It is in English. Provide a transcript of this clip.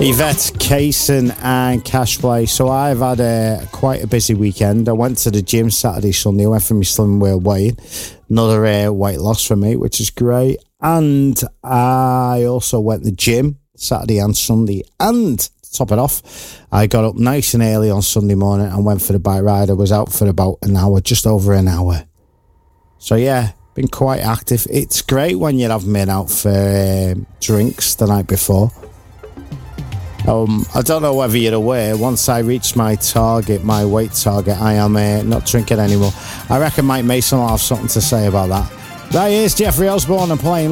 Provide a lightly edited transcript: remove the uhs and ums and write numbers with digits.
Yvette, Kaysen and Cashplay. So I've had quite a busy weekend. I went to the gym Saturday, Sunday. I went for my slim wheel weight. Another weight loss for me, which is great. And I also went to the gym Saturday and Sunday. And to top it off, I got up nice and early on Sunday morning and went for the bike ride. I was out for about an hour, just over an hour. So yeah, been quite active. It's great when you have been out for drinks the night before. I don't know whether you're aware, once I reach my target, my weight target, I am not drinking anymore. I reckon Mike Mason will have something to say about that. Right, here's Jeffrey Osborne and playing